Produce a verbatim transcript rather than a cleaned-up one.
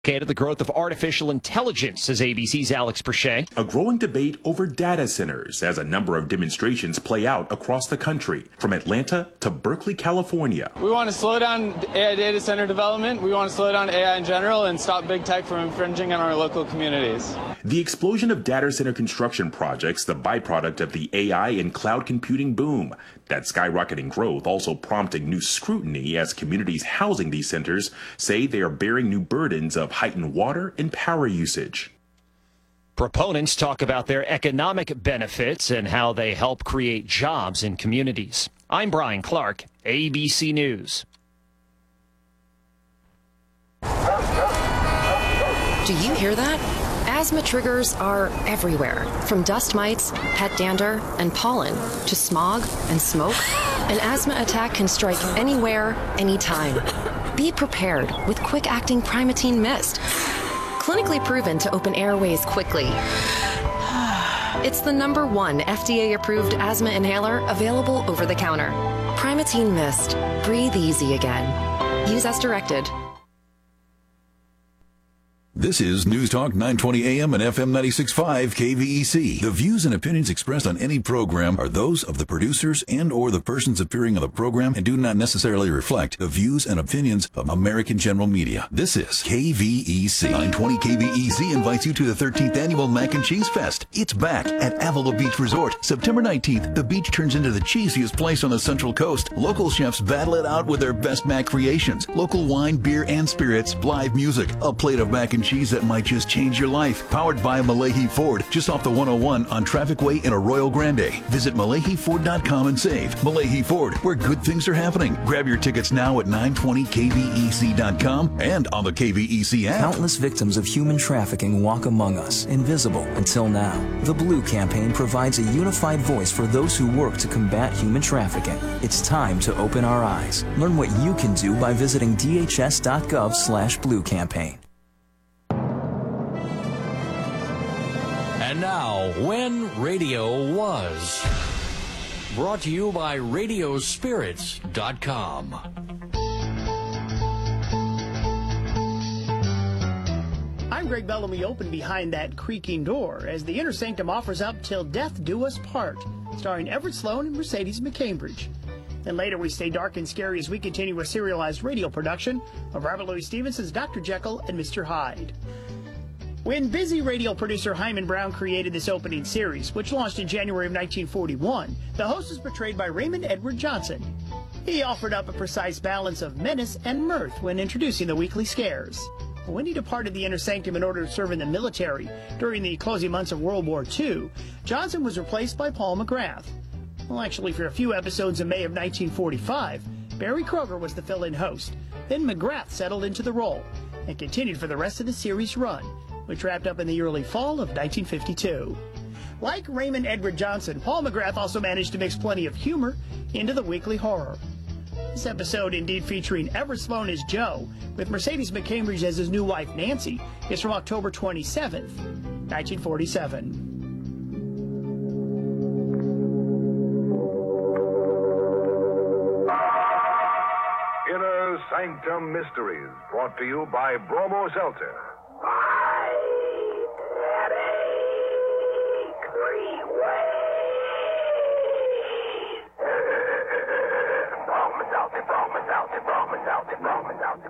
of the growth of artificial intelligence, says A B C's Alex Perche. A growing debate over data centers as a number of demonstrations play out across the country, from Atlanta to Berkeley, California. We want to slow down A I data center development. We want to slow down A I in general and stop big tech from infringing on our local communities. The explosion of data center construction projects, the byproduct of the A I and cloud computing boom. That skyrocketing growth also prompting new scrutiny as communities housing these centers say they are bearing new burdens of heightened water and power usage. Proponents talk about their economic benefits and how they help create jobs in communities. I'm Brian Clark, A B C News. Do you hear that? Asthma triggers are everywhere, from dust mites, pet dander, and pollen, to smog and smoke. An asthma attack can strike anywhere, anytime. Be prepared with quick-acting Primatene Mist. Clinically proven to open airways quickly. It's the number one F D A-approved asthma inhaler available over the counter. Primatene Mist. Breathe easy again. Use as directed. This is News Talk nine twenty A M and F M ninety-six point five K V E C. The views and opinions expressed on any program are those of the producers and or the persons appearing on the program and do not necessarily reflect the views and opinions of American General Media. This is K V E C. nine twenty K V E C invites you to the thirteenth Annual Mac and Cheese Fest. It's back at Avila Beach Resort. September nineteenth, the beach turns into the cheesiest place on the Central Coast. Local chefs battle it out with their best mac creations. Local wine, beer, and spirits, live music, a plate of mac and cheese that might just change your life. Powered by Malahi Ford, just off the one oh one on Traffic Way in Arroyo Grande. Visit Malahi Ford dot com and save. Malahi Ford, where good things are happening. Grab your tickets now at nine twenty K V E C dot com and on the K V E C app. Countless victims of human trafficking walk among us, invisible until now. The Blue Campaign provides a unified voice for those who work to combat human trafficking. It's time to open our eyes. Learn what you can do by visiting D H S dot gov slash blue campaign. And now, When Radio Was. Brought to you by radio spirits dot com. I'm Greg Bellamy. We open behind that creaking door as the Inner Sanctum offers up Till Death Do Us Part, starring Everett Sloan and Mercedes McCambridge. Then later we stay dark and scary as we continue a serialized radio production of Robert Louis Stevenson's Doctor Jekyll and Mister Hyde. When busy radio producer Hyman Brown created this opening series, which launched in January of nineteen forty-one, the host was portrayed by Raymond Edward Johnson. He offered up a precise balance of menace and mirth when introducing the weekly scares. When he departed the Inner Sanctum in order to serve in the military during the closing months of World War Two, Johnson was replaced by Paul McGrath. Well, actually, for a few episodes in May of nineteen forty-five, Barry Kroger was the fill-in host. Then McGrath settled into the role and continued for the rest of the series' run, which wrapped up in the early fall of nineteen fifty-two. Like Raymond Edward Johnson, Paul McGrath also managed to mix plenty of humor into the weekly horror. This episode, indeed featuring Everett Sloan as Joe, with Mercedes McCambridge as his new wife Nancy, is from October twenty-seventh, nineteen forty-seven. Inner Sanctum Mysteries, brought to you by Bromo Seltzer.